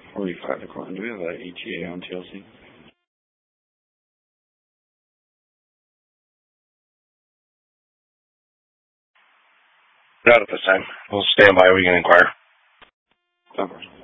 45 o'clock. Do we have an ETA on TLC? Not at this time. We'll stand by. We can inquire. No problem.